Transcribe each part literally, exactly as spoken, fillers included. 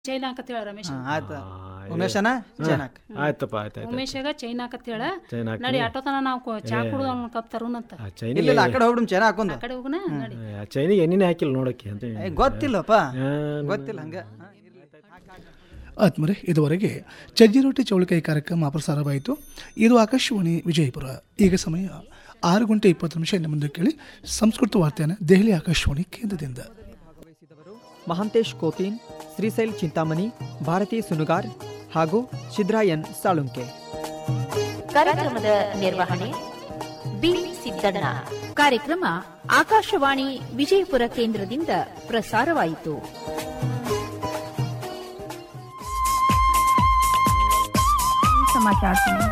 ಚೈನಾಕ್ ಅಂತ ಹೇಳ ರಮೇಶ್. ಆಯ್ತು ಉಮೇಶನ ಚೈನಾಕ್ ಆಯ್ತಪ್ಪ ಆಯ್ತು ಉಮೇಶಗ ಚೈನಾಕ್ ಅಂತ ಹೇಳ ನಡಿ ಆಟೋತನ ನಾವು ಚಾ ಕುಡಿದು ಅವ್ನ ಕಪ್ ತರುಣಂತ. ಇಲ್ಲ ಆ ಕಡೆ ಹೋಗ್ಬಿಡು ಚೈನಾ ಹಾಕೊಂಡ್ ಆ ಕಡೆ ಹೋಗುನ ನಡಿ. ಚೈನಿಗೆ ಎಣ್ಣೆ ಹಾಕಿಲ್ಲ ನೋಡಕ್ಕೆ ಅಂತ ಗೊತ್ತಿಲ್ಲಪ್ಪ ಗೊತ್ತಿಲ್ಲ ಹಂಗ. ಆತ್ಮರೆ ಇದುವರೆಗೆ ಚಜ್ಜಿ ರೊಟ್ಟಿ ಚೌಳಿಕಾಯಿ ಕಾರ್ಯಕ್ರಮ ಪ್ರಸಾರವಾಯಿತು. ಇದು ಆಕಾಶವಾಣಿ ವಿಜಯಪುರ. ಈಗ ಸಮಯ ಆರು ಗಂಟೆ ಇಪ್ಪತ್ತು ನಿಮಿಷ. ಇನ್ನು ಮುಂದೆ ಕೇಳಿ ಸಂಸ್ಕೃತ ವಾರ್ತೆಯನ್ನು ದೆಹಲಿ ಆಕಾಶವಾಣಿ ಕೇಂದ್ರದಿಂದ. ಮಹಾಂತೇಶ್ ಕೋತಿನ್, ಶ್ರೀಶೈಲ್ ಚಿಂತಾಮಣಿ, ಭಾರತಿ ಸುನುಗಾರ್ ಹಾಗೂ ಶಿದ್ರಾಯನ್ ಸಾಳುಂಕೆ. ಕಾರ್ಯಕ್ರಮದ ನಿರ್ವಹಣೆ ಬಿ ಸಿದ್ದಣ್ಣ. ಕಾರ್ಯಕ್ರಮ ಆಕಾಶವಾಣಿ ವಿಜಯಪುರ ಕೇಂದ್ರದಿಂದ ಪ್ರಸಾರವಾಯಿತು. समाचार सुनिए।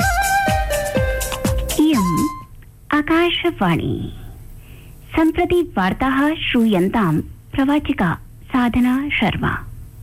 इयम् आकाशवाणी। सम्प्रति वार्ताः श्रूयन्तां प्रवाचिका साधना शर्मा।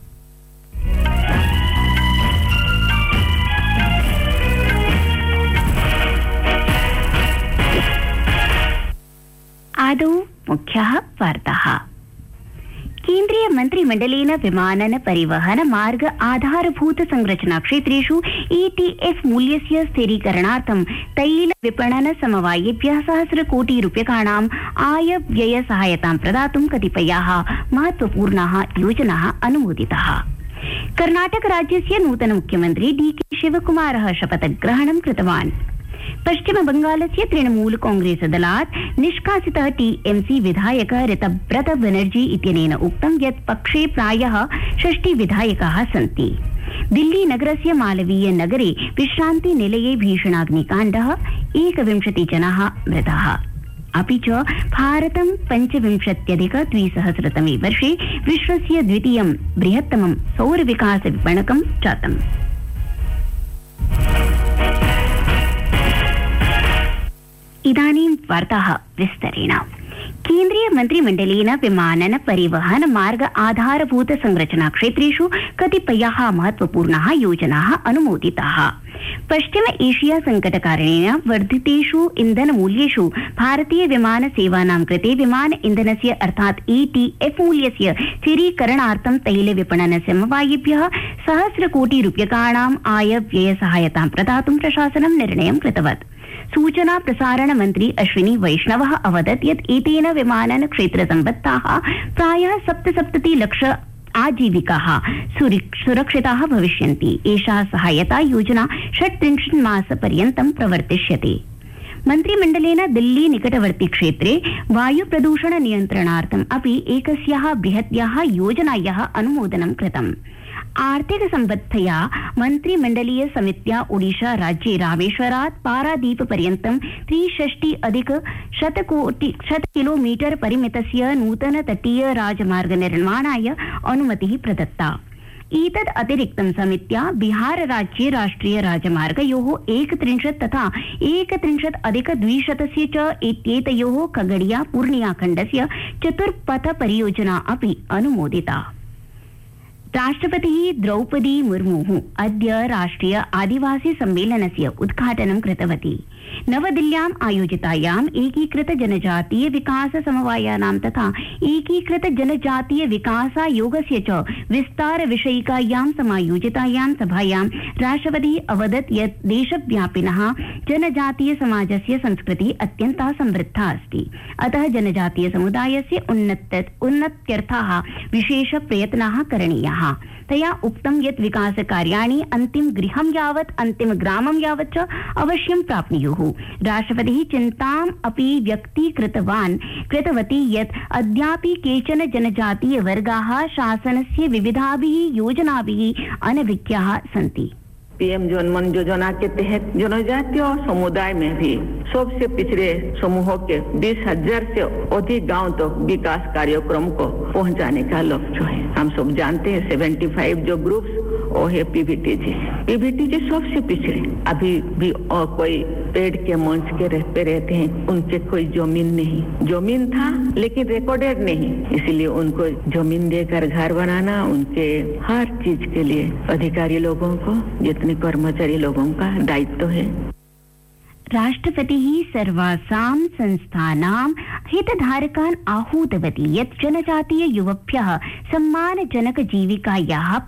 आदौ मुख्याः वार्ताः। केन्द्रीय मंत्रिमंडलेन विमानन परिवहन मार्ग आधारभूत संरचना क्षेत्रेषु ईटीएफ मूल्यस्य स्थिरीकरणार्थं तैल विपणन समवायेभ्यः सहस्र कोटि रूप्यकाणाम् आय व्यय सहायतां प्रदातुं कतिपयाः महत्वपूर्णाः योजनाः अनुमोदिताः। कर्णाटक राज्यस्य नूतन मुख्यमन्त्री डी के शिवकुमारः शपथग्रहणं कृतवान्। पश्चिम बंगालस्य तृणमूल कांग्रेस दलात् निष्कासितः टीएमसी विधायक ऋतव्रत बनर्जी इत्यनेन उक्तं यत् पक्षे प्रायः षष्टि विधायकाः सन्ति। दिल्ली नगरस्य मालवीय नगरे विश्रान्ति निलये भीषणाग्निकाण्डः, एकविंशति जनाः मृताः। अपि च भारतं पञ्चविंशत्यधिक द्विसहस्रतमे वर्षे विश्वस्य द्वितीयं बृहत्तमं सौर विकास विपणकं जातम्। इदानीं वार्ताः विस्तरेण। केन्द्रीय मंत्रिमंडलेन विमानन परिवहन मार्ग आधारभूत संरचना क्षेत्रेषु कतिपयाः महत्वपूर्णाः योजनाः अनुमोदिताः। पश्चिम एशिया संकटकारणेन वर्धितेषु इंधन मूल्येषु भारतीय विमान सेवानां कृते विमान इंधनस्य अर्थात् ईटीएफ मूल्यस्य स्थिरीकरणार्थं तैल विपणन समवायेभ्यः सहस्र कोटि रूप्यकाणाम् आय व्यय सहायतां प्रदातुं प्रशासनं निर्णयं कृतवत्। सूचना प्रसारण मंत्री अश्विनी वैष्णवः अवदत् यत् एतेन विमानन क्षेत्र सम्बद्धाः प्रायः सप्तसप्तति लक्ष आजीविकाः सुरक्षिताः भविष्यन्ति। एषा सहायता योजना षट्त्रिंशत् मासपर्यन्तं प्रवर्तिष्यते। मन्त्रिमण्डलेन दिल्ली निकटवर्ती क्षेत्रे वायु प्रदूषण नियन्त्रणार्थम् अपि एकस्याः बृहत्याः योजनायाः अनुमोदनं कृतम्। आर्थिक सम्बद्धया मन्त्रिमण्डलीय समित्या ओडिशा राज्ये रामेश्वरात् पारादीप पर्यन्तं त्रिषष्टि अधिक शतकोटि शत किलोमीटर परिमितस्य नूतन तटीय राजमार्ग निर्माणाय अनुमतिः प्रदत्ता। एतद् अतिरिक्तं समित्या बिहार राज्ये राष्ट्रिय राजमार्गयोः एकत्रिंशत् तथा एकत्रिंशत् अधिक द्विशतस्य च इत्येतयोः खगड़िया पूर्णिया खण्डस्य चतुर्पथ परियोजना अपि अनुमोदिता। राष्ट्रपतिः द्रौपदी मुर्मुः अद्य राष्ट्रिय आदिवासी सम्मेलनस्य उद्घाटनं कृतवती। नवदिल्ल्याम् आयोजितायाम् एकीकृत जनजातीय विकास समवायानां तथा एकीकृत जनजातीय विकासायोगस्य च विस्तार विषयिकायां समायोजितायां सभायां राष्ट्रपतिः अवदत् यत् देशव्यापिनः जनजातीय समाजस्य संस्कृतिः अत्यन्ता समृद्धा अस्ति। अतः जनजातीय समुदायस्य उन्नत उन्नत्यर्थाः विशेष प्रयत्नाः करणीयाः। तया उक्तं यत् विकास कार्याणि अन्तिम गृहं यावत् अन्तिम ग्रामं यावत् च अवश्यं प्राप्नुयुः। राष्ट्रपतिः चिन्ताम् अपि व्यक्तीकृतवान् कृतवती यत् अद्यापि केचन जनजातीय वर्गाः शासनस्य विविधाभिः योजनाभिः अनभिज्ञाः सन्ति। पीएम जनमन योजना के तहत जनजातीय समुदाय में भी सबसे पिछड़े समूहों के बीस हजार से अधिक गांव तक तो विकास कार्यक्रम को पहुंचाने का लक्ष्य है। हम सब जानते हैं पचहत्तर जो ग्रुप्स वो है पीवीटीजी। पीवीटीजी सबसे पिछड़े अभी भी और कोई पेड़ के मंच के रहते रहते हैं, उनके कोई जमीन नहीं, जमीन था लेकिन रिकॉर्डेड नहीं, इसलिए उनको जमीन देकर घर बनाना उनके हर चीज के लिए अधिकारी लोगों को जितने कर्मचारी लोगों का दायित्व है। राष्ट्रपतिः सर्वासां संस्थानां हितधारकान् आहूतवती यत् जनजातीय युवभ्यः सम्मानजनक जीविकायाः